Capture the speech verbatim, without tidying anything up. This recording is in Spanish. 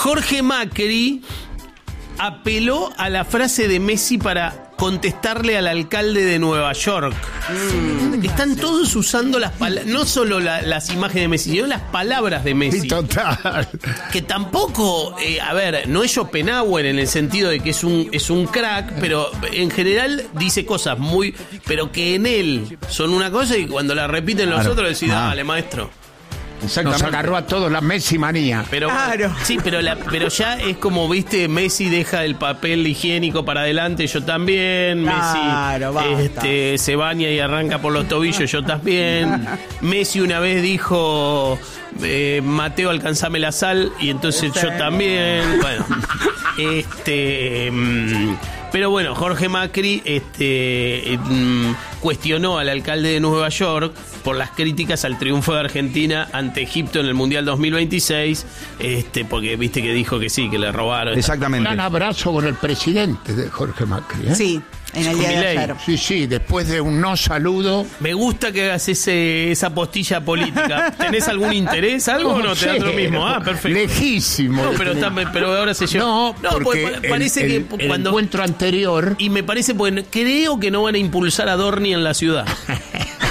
Jorge Macri apeló a la frase de Messi para contestarle al alcalde de Nueva York. Mm. Están todos usando las palabras, no solo la, las imágenes de Messi, sino las palabras de Messi. Total. Que tampoco, eh, a ver, no es Schopenhauer en el sentido de que es un, es un crack, pero en general dice cosas muy, pero que en él son una cosa y cuando la repiten los claro. otros decís, ah. dale, maestro. Nos agarró a todos la Messi manía. Pero, claro. Sí, pero, la, pero ya es como, viste, Messi deja el papel higiénico para adelante, yo también. Claro, Messi este, se baña y arranca por los tobillos, yo también. Messi una vez dijo, eh, Mateo, alcanzame la sal, y entonces este... yo también. Bueno, este... Mmm, pero bueno, Jorge Macri este, eh, cuestionó al alcalde de Nueva York por las críticas al triunfo de Argentina ante Egipto en el Mundial dos mil veintiséis, este, porque viste que dijo que sí, que le robaron. Exactamente. Un gran abrazo con el presidente de Jorge Macri, ¿eh? Sí. En el día de ayer. Sí, sí, después de un no saludo. Me gusta que hagas ese, esa postilla política. ¿Tenés algún interés? ¿Algo no, o no te da lo mismo? Ah, perfecto. Lejísimo. No, pero, está, pero ahora se lleva. No, no porque, porque parece el, que el cuando. El encuentro anterior. Y me parece, pues, creo que no van a impulsar a Dorni en la ciudad.